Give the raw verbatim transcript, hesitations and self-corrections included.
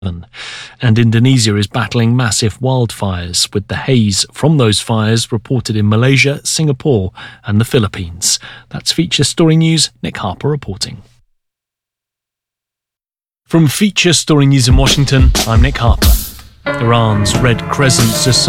And Indonesia is battling massive wildfires, with the haze from those fires reported in Malaysia, Singapore and the Philippines. That's Feature Story News. Nick Harper reporting. From Feature Story News in Washington, I'm Nick Harper. Iran's Red Crescent Society